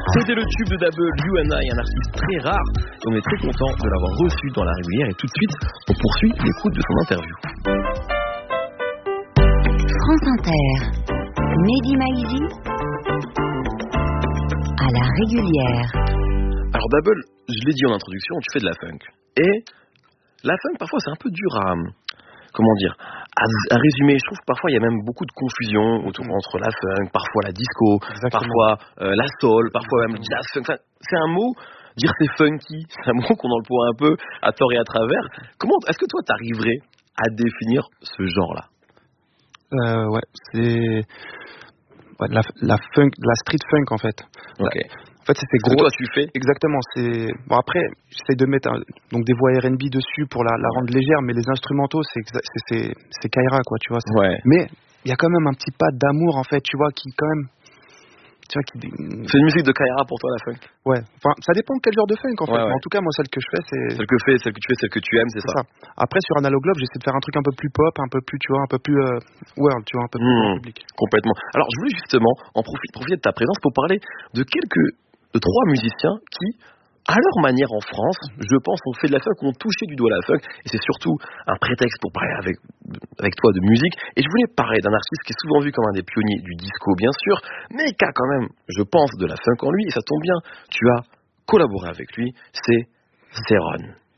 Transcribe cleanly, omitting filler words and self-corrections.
C'était le tube de Double, You and I, un artiste très rare. Et on est très content de l'avoir reçu dans la régulière. Et tout de suite, on poursuit l'écoute de son interview. France Inter, Mehdi Maizi, à la régulière. Alors Double, je l'ai dit en introduction, tu fais de la funk. Et la funk, parfois, c'est un peu dur à résumer. Je trouve que parfois, il y a même beaucoup de confusion entre la funk, parfois la disco, parfois la soul, parfois même le jazz funk. Enfin, c'est un mot, dire c'est funky, c'est un mot qu'on emploie un peu à tort et à travers. Est-ce que toi, t'arriverais à définir ce genre-là? Ouais, c'est la funk, la street funk en fait. Ok. En fait, c'est gros. Que toi tu fais. Exactement. Bon après, j'essaie de mettre donc des voix R&B dessus pour la rendre légère, mais les instrumentaux c'est Kaira quoi, tu vois. Ouais. Mais il y a quand même un petit pas d'amour en fait, tu vois, qui quand même. C'est une musique de Kaira pour toi, la funk? Ouais, enfin, ça dépend quel genre de funk en fait. Ouais. Mais en tout cas, moi, celle que je fais, c'est. Celle que tu fais, celle que tu aimes, c'est ça. Après, sur Analogue Globe, j'essaie de faire un truc un peu plus pop, un peu plus, tu vois, un peu plus world, tu vois, un peu plus grand public. Complètement. Alors, je voulais justement profiter de ta présence pour parler de trois musiciens qui, à leur manière en France, je pense, ont fait de la funk, ont touché du doigt la funk, et c'est surtout un prétexte pour parler avec toi de musique. Et je voulais parler d'un artiste qui est souvent vu comme un des pionniers du disco, bien sûr, mais qui a quand même, je pense, de la funk en lui, et ça tombe bien, tu as collaboré avec lui, c'est Céron.